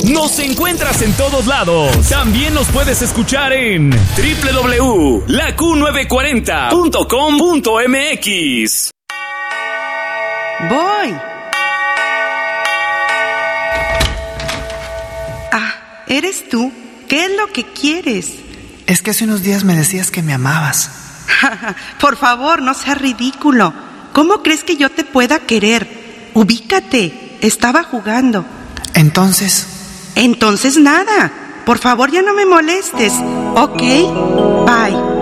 Nos encuentras en todos lados. También nos puedes escuchar en www.laQ940.com.mx. Voy. ¿Eres tú? ¿Qué es lo que quieres? Es que hace unos días me decías que me amabas. Por favor, no seas ridículo. ¿Cómo crees que yo te pueda querer? Ubícate. Estaba jugando. Entonces nada. Por favor, ya no me molestes. ¿Ok? Bye.